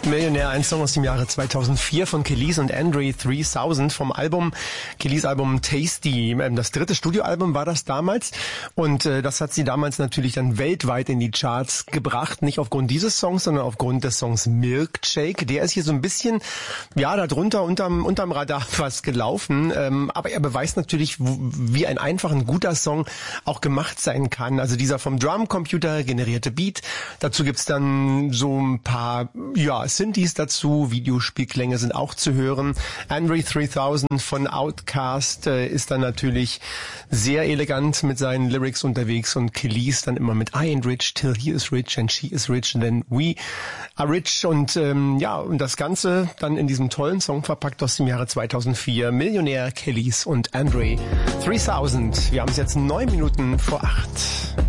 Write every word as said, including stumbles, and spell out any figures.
Millionär, ein Song aus dem Jahre zweitausendvier von Kelis und Andre dreitausend vom Album, Kelis Album Tasty. Das dritte Studioalbum war das damals und äh, das hat sie damals natürlich dann weltweit in die Charts gebracht. Nicht aufgrund dieses Songs, sondern aufgrund des Songs Milkshake. Der ist hier so ein bisschen, ja, da drunter unterm, unterm Radar fast gelaufen. Ähm, aber er beweist natürlich, wie ein einfach ein guter Song auch gemacht sein kann. Also dieser vom Drumcomputer generierte Beat. Dazu gibt's dann so ein paar, ja, Synthes dazu, Videospielklänge sind auch zu hören. Andre dreitausend von Outkast äh, ist dann natürlich sehr elegant mit seinen Lyrics unterwegs und Kelis dann immer mit I ain't rich till he is rich and she is rich and then we are rich und ähm, ja, und das Ganze dann in diesem tollen Song verpackt aus dem Jahre zweitausendvier. Millionär, Kelis und Andre dreitausend. Wir haben es jetzt neun Minuten vor acht.